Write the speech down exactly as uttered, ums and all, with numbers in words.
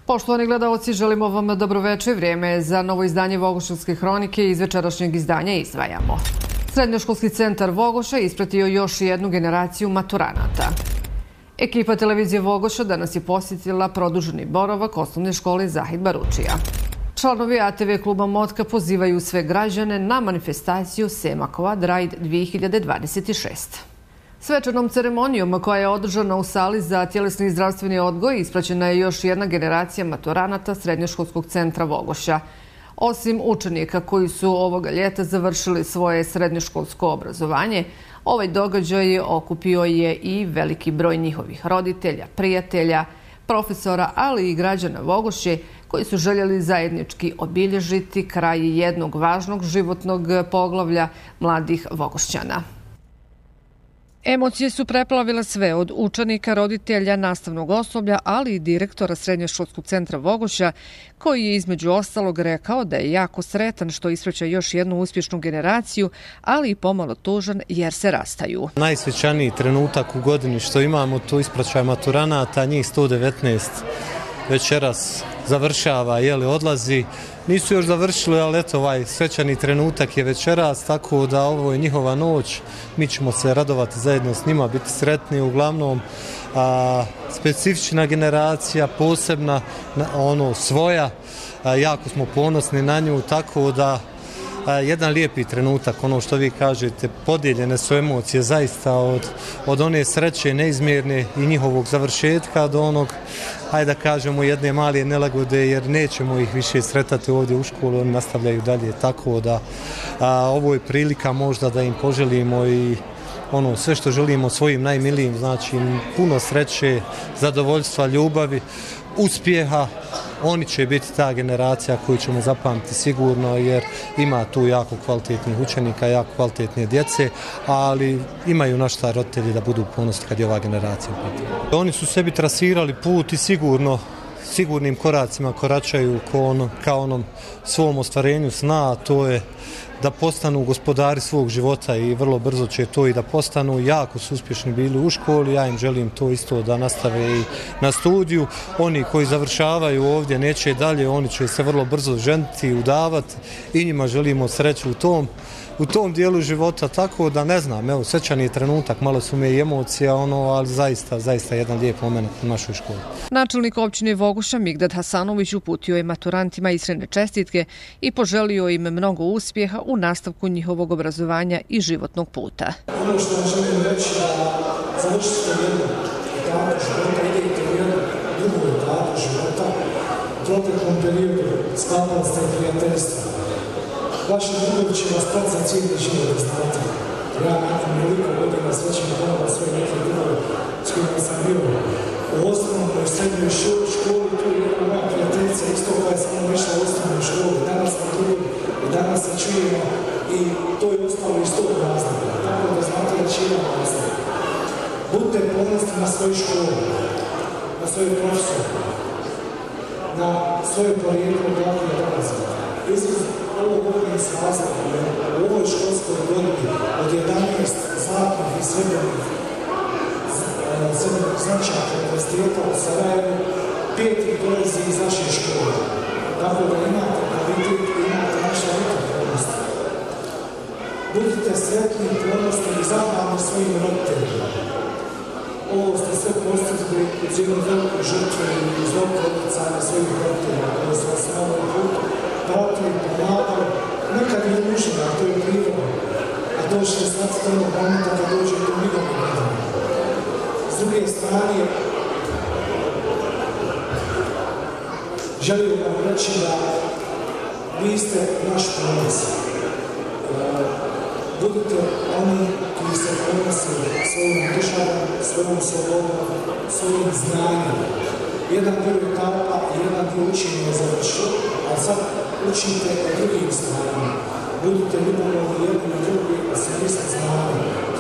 Poštovani gledalci, želimo vam dobroveče. Vrijeme je za novo izdanje Vogoševske hronike i iz večerašnjeg izdanja izdvajamo. Srednjoškolski centar Vogoša ispratio još jednu generaciju maturanata. Ekipa televizije Vogoša danas je posjetila produženi boravak osnovne škole Zahid Baručija. Članovi A T V kluba Motka pozivaju sve građane na manifestaciju Semakovad Ride dvije hiljade dvadeset šest. Svečanom ceremonijom koja je održana u sali za tjelesni i zdravstveni odgoj ispraćena je još jedna generacija maturanata Srednjoškolskog centra Vogoša. Osim učenika koji su ovoga ljeta završili svoje srednjoškolsko obrazovanje, ovaj događaj okupio je i veliki broj njihovih roditelja, prijatelja, profesora, ali i građana Vogoše koji su željeli zajednički obilježiti kraj jednog važnog životnog poglavlja mladih Vogošćana. Emocije su preplavile sve od učenika, roditelja, nastavnog osoblja, ali i direktora Srednjoškolskog centra Vogoša, koji je između ostalog rekao da je jako sretan što ispraća još jednu uspješnu generaciju, ali i pomalo tužan jer se rastaju. Najsvećaniji trenutak u godini što imamo, to ispraćaj maturanata, njih sto devetnaest večeras završava, jeli, odlazi. Nisu još završili, ali eto, ovaj svečani trenutak je večeras, tako da ovo je njihova noć. Mi ćemo se radovati zajedno s njima, biti sretni. Uglavnom, a, specifična generacija, posebna, ono, svoja, a, jako smo ponosni na nju, tako da a, jedan lijepi trenutak, ono što vi kažete, podijeljene su emocije zaista od, od one sreće neizmjerne i njihovog završetka do onog, hajde da kažemo, jedne male nelagode, jer nećemo ih više sretati ovdje u školu, oni nastavljaju dalje, tako da a, ovo je prilika možda da im poželimo i ono sve što želimo svojim najmilijim, znači puno sreće, zadovoljstva, ljubavi, uspjeha. Oni će biti ta generacija koju ćemo zapamtiti sigurno, jer ima tu jako kvalitetnih učenika, jako kvalitetne djece, ali imaju naš šta roditelji da budu ponosni kad je ova generacija. Oni su sebi trasirali put i sigurno sigurnim koracima koračaju ka onom, ka onom svom ostvarenju sna, a to je da postanu gospodari svog života i vrlo brzo će to i da postanu. Jako su uspješni bili u školi, ja im želim to isto da nastave i na studiju. Oni koji završavaju ovdje neće dalje, oni će se vrlo brzo ženiti i udavati i njima želimo sreću u tom u tom dijelu života, tako da ne znam, evo, svečan je trenutak, malo su me i emocija, ono, ali zaista, zaista jedan lijep moment u našoj školi. Načelnik općine Vogoša Migdad Hasanović uputio je maturantima iskrene čestitke i poželio im mnogo uspjeha u nastavku njihovog obrazovanja i životnog puta. Ono što vam želim reći da završite jednu etapu života, idete u jednu drugu etapu života, u proteklom periodu sklapali ste prijateljstva. Vaši drugovi će vas prat za cijeli život, znate. Ja nakon veliko godina srećem ponovno svoje neke drugovi s kojima sam bio u osnovnoj srednjoj školi, tu je jedna moja prijateljica isto koja je samo išla u osnovnoj školi. Danas smo drugovi i danas se čujemo i to je ostalo iz tog razloga. Tako da znate da će jedan razlog. Budite ponosni na svoju školu, na svoje profesore, na svoje porijeklo odakle dolazite. Ovo govorim s razlogom, u ovoj školskoj godini od jedanaest zlatnih i srebrnih značaka univerziteta u Sarajevu, pet ih dolazi iz naše škole. Tako da imate kvalitet i imate naša velika ponosna. Budite sretni, ponosni i zahvalni svojim roditeljima. Ovo ste sve postigli uz jednu veliku žrtvu i uz veliko odricanje svojih roditelja koji su vas na ovom putu pratili, pomagali, nekad je nužno, a to je prirodno, a to će znati tonog momenta kad dođe do njegovog gledanja. S druge strane, želim vam reći da vi ste naš ponos. Budite oni koji se ponosili svojom državom, svojom slobodom, svojim znanjem. Jedan dio etapa i jedan dio učenja je završio, a sad učite o drugim stvarima. Budite ljubavni jedni na drugi, a se niste znali.